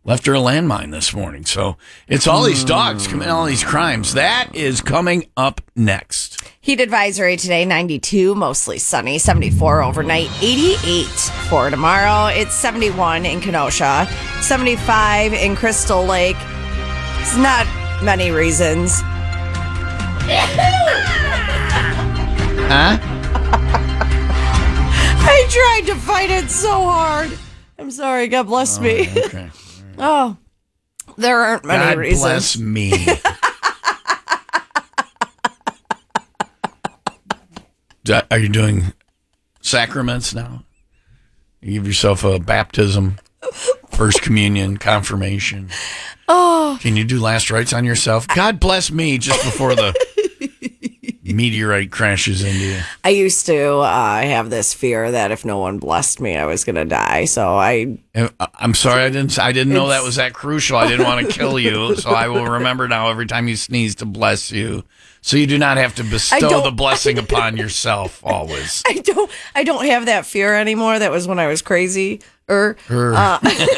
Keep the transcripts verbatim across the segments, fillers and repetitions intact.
left her a landmine this morning. So it's all these dogs committing all these crimes. That is coming up next. Heat advisory today, ninety-two, mostly sunny, seventy-four overnight, eighty-eight for tomorrow. It's seventy-one in Kenosha, seventy-five in Crystal Lake. It's not many reasons. Huh? I tried to fight it so hard. I'm sorry. God bless Oh, me. okay. Oh, there aren't many God reasons. bless me. Are you doing sacraments now? You give yourself a baptism, first communion, confirmation. Oh. Can you do last rites on yourself? God bless me just before the meteorite crashes into you. I used to uh, have this fear that if no one blessed me, I was going to die. So I... I'm sorry, I didn't I didn't know that was that crucial. I didn't want to kill you, so I will remember now every time you sneeze to bless you. So you do not have to bestow the blessing upon yourself always. I don't I don't have that fear anymore. That was when I was crazy. Er, Er. uh,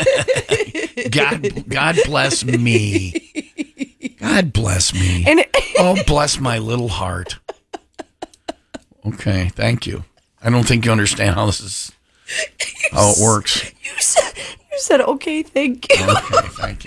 God, God bless me. God bless me. and it, Oh, bless my little heart. Okay, thank you. I don't think you understand how this is, how it works. you said you said okay, thank you. Okay, thank you.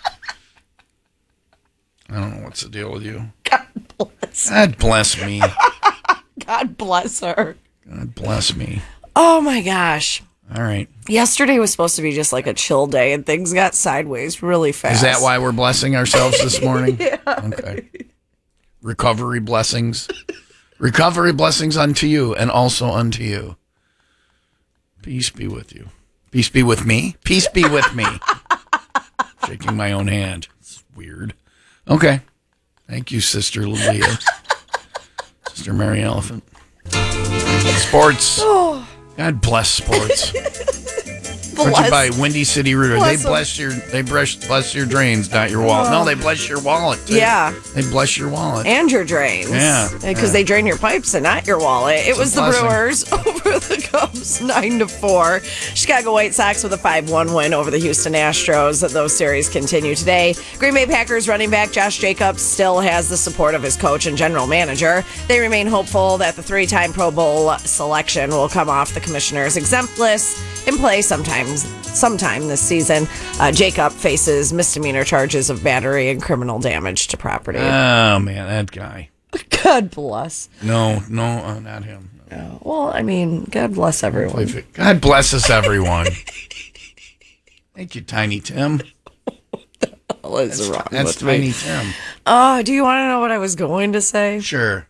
I don't know what's the deal with you. God bless. God bless me. God bless her. God bless me. Oh my gosh. All right. Yesterday was supposed to be just like a chill day, and things got sideways really fast. Is that why we're blessing ourselves this morning? Yeah. Okay. Recovery blessings. Recovery blessings unto you and also unto you. Peace be with you. Peace be with me. Peace be with me. Shaking my own hand. It's weird. Okay. Thank you, Sister Leah. Sister Mary Elephant. Sports. Oh, God bless sports. Brought you by Windy City Router. They Bless 'em. bless your they bless, bless your drains, not your wallet. No, they bless your wallet too. Yeah. They bless your wallet. and your drains. Yeah. Because Yeah. they drain your pipes and not your wallet. It It's a was the blessing. Brewers over the Cubs nine to four. Chicago White Sox with a five one win over the Houston Astros. Those series continue today. Green Bay Packers running back Josh Jacobs still has the support of his coach and general manager. They remain hopeful that the three-time Pro Bowl selection will come off the commissioner's exempt list and play sometimes sometime this season. Uh, Jacob faces misdemeanor charges of battery and criminal damage to property. Oh man, that guy. God bless. No, no, uh, not him. Oh, well, I mean, God bless everyone. God bless us, everyone. Thank you, Tiny Tim. What is wrong That's with me? Tiny Tim. Oh, do you want to know what I was going to say? Sure.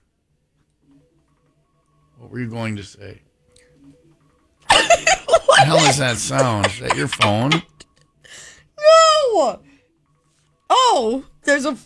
What were you going to say? What the hell is that sound? Is that your phone? No. Oh, there's a.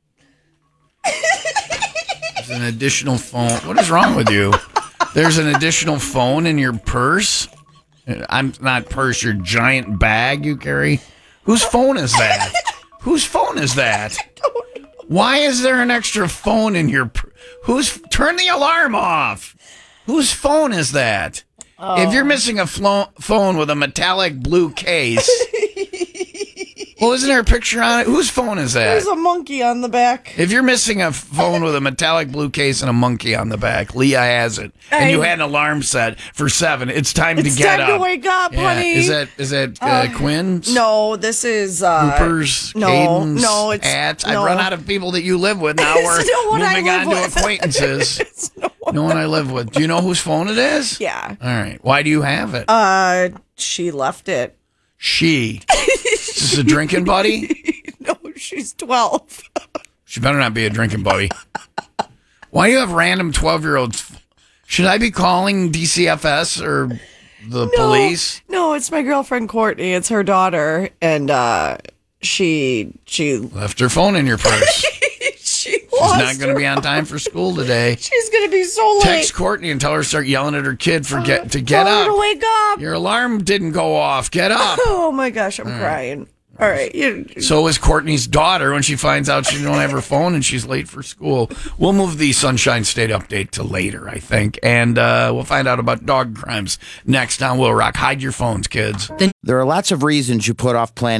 There's an additional phone. What is wrong with you? There's an additional phone in your purse? I'm not purse, your giant bag you carry. Whose phone is that? Whose phone is that? Why is there an extra phone in your purse? Who's turn the alarm off? Whose phone is that? Oh. If you're missing a flo- phone with a metallic blue case, well, isn't there a picture on it? Whose phone is that? There's a monkey on the back. If you're missing a phone with a metallic blue case and a monkey on the back, Leah has it, and you had an alarm set for seven. It's time it's to get time up. to wake up, yeah. honey. Is that is that uh, Uh, Quinn's? No, this is uh, Cooper's, no, Caden's, no, it's Ats. no. I've run out of people that you live with. Now It's we're no one I moving live on with. to acquaintances. It's no one. No one I live with. Do you know whose phone it is? Yeah. All right. Why do you have it? Uh, she left it. She. Is this a drinking buddy? No, she's twelve. She better not be a drinking buddy. Why do you have random twelve-year-olds? Should I be calling D C F S or the No, police? No, it's my girlfriend Courtney. It's her daughter, and uh, she she Left her phone in your purse. she She's lost not going to her be on time for school today. She's gonna be so late. Text Courtney and tell her to start yelling at her kid for get to get Tell her up. to wake up. Your alarm didn't go off. Get up. Oh my gosh, I'm crying. All right. You, So is Courtney's daughter when she finds out she don't have her phone and she's late for school. We'll move the Sunshine State update to later, I think. And uh, we'll find out about dog crimes next on Will Rock. Hide your phones, kids. There are lots of reasons you put off planning